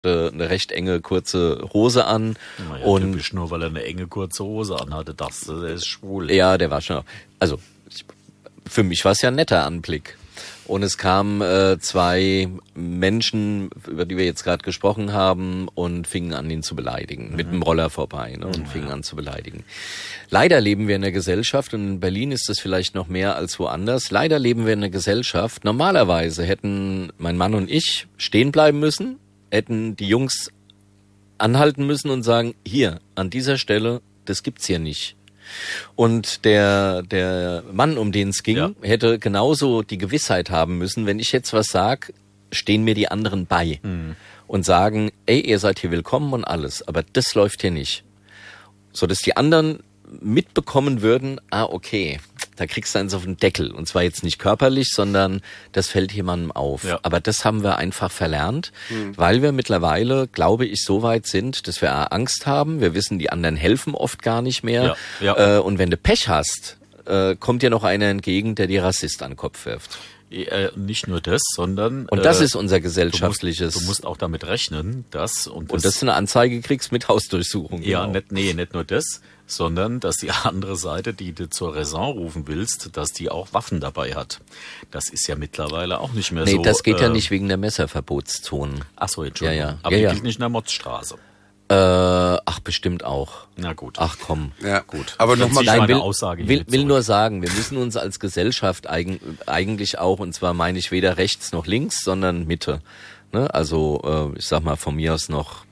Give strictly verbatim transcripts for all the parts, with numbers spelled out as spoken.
eine recht enge, kurze Hose an. Naja, und typisch, nur weil er eine enge, kurze Hose anhatte, dachte du, der ist schwul. Ja, der war schon, also für mich war es ja ein netter Anblick. Und es kamen äh, zwei Menschen, über die wir jetzt gerade gesprochen haben, und fingen an, ihn zu beleidigen. Mhm. Mit dem Roller vorbei, ne, und ja. fingen an zu beleidigen. Leider leben wir in einer Gesellschaft, und in Berlin ist das vielleicht noch mehr als woanders. Leider leben wir in einer Gesellschaft. Normalerweise hätten mein Mann und ich stehen bleiben müssen, hätten die Jungs anhalten müssen und sagen, hier, an dieser Stelle, das gibt's hier nicht. Und der der Mann, um den es ging, ja. hätte genauso die Gewissheit haben müssen, wenn ich jetzt was sag, stehen mir die anderen bei mhm. und sagen, ey, ihr seid hier willkommen und alles, aber das läuft hier nicht. So dass die anderen mitbekommen würden, ah, okay, da kriegst du eins auf den Deckel. Und zwar jetzt nicht körperlich, sondern das fällt jemandem auf. Ja. Aber das haben wir einfach verlernt, mhm. weil wir mittlerweile, glaube ich, so weit sind, dass wir Angst haben. Wir wissen, die anderen helfen oft gar nicht mehr. Ja. Ja. Äh, und wenn du Pech hast, äh, kommt dir noch einer entgegen, der dir Rassist an den Kopf wirft. Äh, nicht nur das, sondern... Und das äh, ist unser gesellschaftliches... Du musst, du musst auch damit rechnen, dass... Und das, und dass du eine Anzeige kriegst mit Hausdurchsuchung. Ja, genau. nicht, nee, nicht nur das, sondern dass die andere Seite, die du zur Raison rufen willst, dass die auch Waffen dabei hat. Das ist ja mittlerweile auch nicht mehr nee, so... Nee, das geht äh, ja nicht wegen der Messerverbotszonen. Ach so, Entschuldigung. Ja, ja. Aber ja, die ja. gilt nicht in der Motzstraße. Äh, ach, bestimmt auch. Na gut. Ach komm. Ja, gut. Aber nochmal Nein, will, Aussage will, will nur sagen, wir müssen uns als Gesellschaft eigen, eigentlich auch, und zwar meine ich weder rechts noch links, sondern Mitte. Ne? Also, äh, ich sag mal von mir aus noch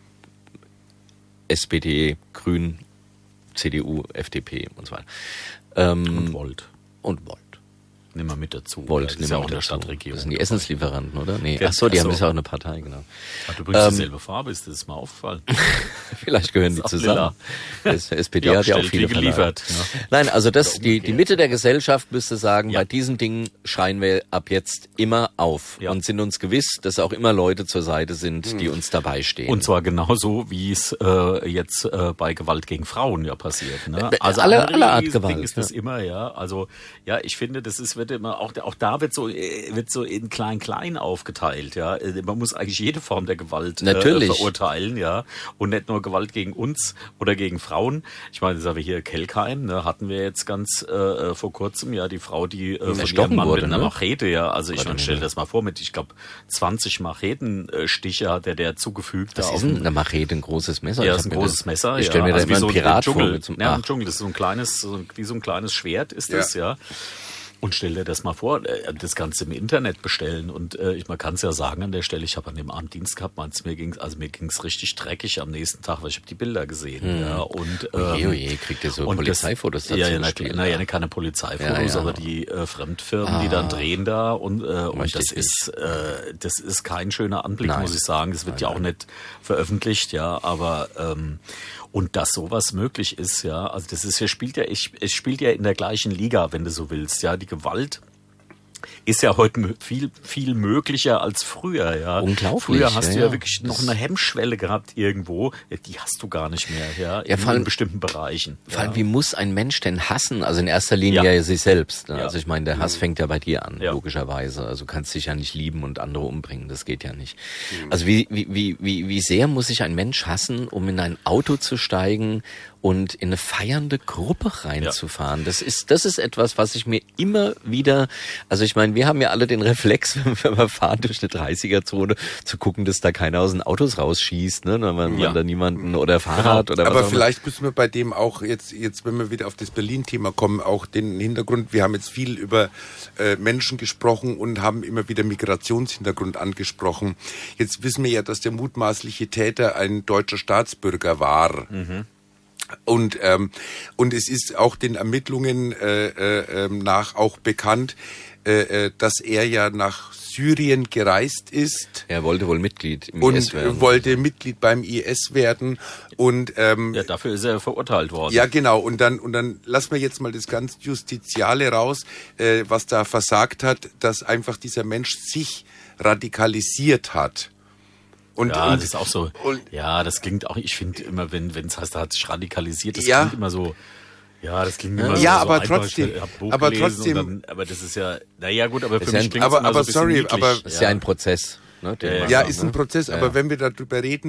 S P D, Grün, C D U, F D P und so weiter. Ähm, und Volt. Und Volt. Nimm mal mit dazu. Volt, das nimm ist ja mal auch in der dazu. Stadtregierung. Das sind die Essenslieferanten, oder? Nee. Ja, Ach so, die ach haben so. das ja auch eine Partei, genau. Hat übrigens Ähm, dieselbe Farbe, ist das mal aufgefallen? Vielleicht gehören die Ist auch zusammen. Das S P D Ja, hat ja auch stellt viele wie geliefert. Verlage. Ne? Nein, also das, die, die Mitte der Gesellschaft müsste sagen, Ja. bei diesen Dingen schreien wir ab jetzt immer auf Ja. und sind uns gewiss, dass auch immer Leute zur Seite sind, die uns dabei stehen. Und zwar genauso, wie es äh, jetzt äh, bei Gewalt gegen Frauen ja passiert. Ne? Also alle, ein alle Art Riesending Gewalt. ist das ja. immer, ja. Also ja, ich finde, das ist wird immer auch auch da wird so äh, wird so in klein klein aufgeteilt, ja. Man muss eigentlich jede Form der Gewalt Natürlich. Äh, verurteilen, ja, und nicht nur Gewalt gegen uns oder gegen Frauen. Ich meine, das haben wir hier Kelkheim, ne, hatten wir jetzt ganz äh, vor kurzem, ja, die Frau, die äh, von ihrem Mann wurde, mit einer ne? Machete, ja, also ich Gott, meine, stell dir das mal vor, mit, ich glaube, zwanzig Machetenstiche hat der der zugefügt. Was da ist auf denn dem- eine Machete, ein großes Messer? Ja, Ich ist ein hab mir großes das- Messer. Ich ja. stelle mir da Also immer wie einen so Pirat vor. Dschungel. Mit so einem, Ja, ach, ein Dschungel, das ist so ein kleines, so, wie so ein kleines Schwert ist Ja. das, ja. Und stell dir das mal vor, äh, das Ganze im Internet bestellen. Und äh, ich, man kann es ja sagen an der Stelle, ich habe an dem Abend Dienst gehabt, meinst, mir ging's, also mir ging's richtig dreckig am nächsten Tag, weil ich habe die Bilder gesehen. Hm. Ja, und, ähm, Oje, oje, kriegt ihr so und Polizeifotos das, dazu Ja, ja, na, gespielt, naja, ja. keine Polizeifotos, Ja, ja. aber die äh, Fremdfirmen, Ah. die dann drehen da. Und, äh, und Möchte das ich ist äh, das ist kein schöner Anblick, Nein. muss ich sagen. Das wird Nein, ja auch nein. nicht veröffentlicht, ja, aber ähm, und dass sowas möglich ist, ja, also das ist ja, spielt ja, ich, es spielt ja in der gleichen Liga, wenn du so willst, ja, die Gewalt ist ja heute mö- viel, viel möglicher als früher, ja. Unglaublich, Früher hast ja, du ja, ja. wirklich noch Das- eine Hemmschwelle gehabt irgendwo, ja, die hast du gar nicht mehr, ja, Ja, in, vor allem- in bestimmten Bereichen. Vor allem, ja. wie muss ein Mensch denn hassen? Also in erster Linie Ja. ja, sich selbst. Ne? Ja. Also ich meine, der Hass fängt ja bei dir an, Ja. logischerweise. Also du kannst dich ja nicht lieben und andere umbringen. Das geht ja nicht. Also wie, wie, wie, wie, wie sehr muss sich ein Mensch hassen, um in ein Auto zu steigen und in eine feiernde Gruppe reinzufahren? Das ist, das ist etwas, was ich mir immer wieder, also ich meine, wir haben ja alle den Reflex, wenn wir fahren durch eine dreißiger-Zone, zu gucken, dass da keiner aus den Autos rausschießt, ne? Wenn man, Ja. man da niemanden oder Fahrrad Genau. oder was Aber auch immer. vielleicht müssen wir bei dem auch jetzt, jetzt, wenn wir wieder auf das Berlin-Thema kommen, auch den Hintergrund, wir haben jetzt viel über äh, Menschen gesprochen und haben immer wieder Migrationshintergrund angesprochen. Jetzt wissen wir ja, dass der mutmaßliche Täter ein deutscher Staatsbürger war. Mhm. Und ähm, und es ist auch den Ermittlungen äh, äh, ähm, nach auch bekannt, äh, äh, dass er ja nach Syrien gereist ist Er wollte wohl Mitglied im und I S werden. äh, wollte Mitglied beim I S werden und ähm, Ja, dafür ist er verurteilt worden. ja, genau. Und dann, und dann lassen wir jetzt mal das ganz Justiziale raus, äh, was da versagt hat, dass einfach dieser Mensch sich radikalisiert hat. Und, ja, und, das ist auch so. und- ja, das klingt auch, ich finde immer, wenn es heißt, er hat sich radikalisiert, das Ja. klingt immer so. Ja, das klingt immer Ja, so, aber so einfach, trotzdem- ich hab Buch aber gelesen trotzdem- und Dann, aber das ist ja, naja gut, aber für Ist ja mich ein- klingt aber- immer aber so ein bisschen sorry, niedlich. aber- Das ist ja ein Prozess. Ne, den Ja, man Ja, sagt, ist ne? ein Prozess, Ja, aber ja. wenn wir darüber reden,